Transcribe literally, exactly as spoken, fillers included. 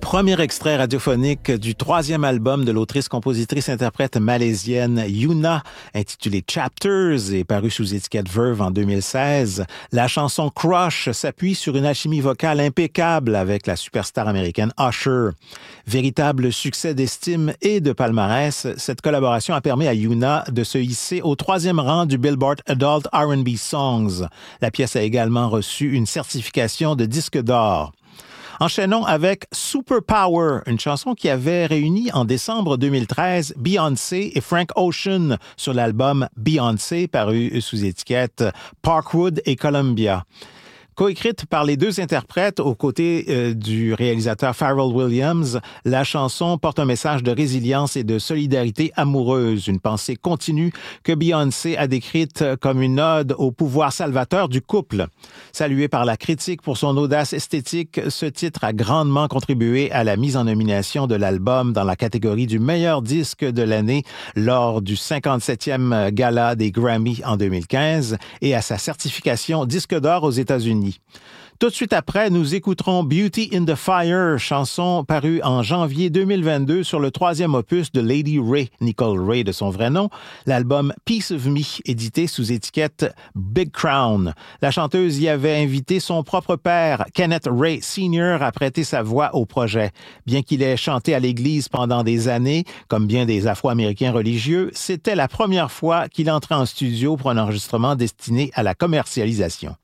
Premier extrait radiophonique du troisième album de l'autrice-compositrice-interprète malaisienne Yuna, intitulé Chapters et paru sous étiquette Verve en deux mille seize. La chanson Crush s'appuie sur une alchimie vocale impeccable avec la superstar américaine Usher. Véritable succès d'estime et de palmarès, cette collaboration a permis à Yuna de se hisser au troisième rang du Billboard Adult R and B Songs. La pièce a également reçu une certification de disque d'or. Enchaînons avec Superpower, une chanson qui avait réuni en décembre deux mille treize Beyoncé et Frank Ocean sur l'album Beyoncé, paru sous étiquette Parkwood et Columbia. Coécrite par les deux interprètes aux côtés euh, du réalisateur Pharrell Williams, la chanson porte un message de résilience et de solidarité amoureuse, une pensée continue que Beyoncé a décrite comme une ode au pouvoir salvateur du couple. Salué par la critique pour son audace esthétique, ce titre a grandement contribué à la mise en nomination de l'album dans la catégorie du meilleur disque de l'année lors du cinquante-septième gala des Grammy en deux mille quinze et à sa certification disque d'or aux États-Unis. Tout de suite après, nous écouterons Beauty in the Fire, chanson parue en janvier deux mille vingt-deux sur le troisième opus de Lady Ray, Nicole Ray de son vrai nom, l'album Piece of Me, édité sous étiquette Big Crown. La chanteuse y avait invité son propre père, Kenneth Ray Senior, à prêter sa voix au projet. Bien qu'il ait chanté à l'église pendant des années, comme bien des Afro-Américains religieux, c'était la première fois qu'il entrait en studio pour un enregistrement destiné à la commercialisation.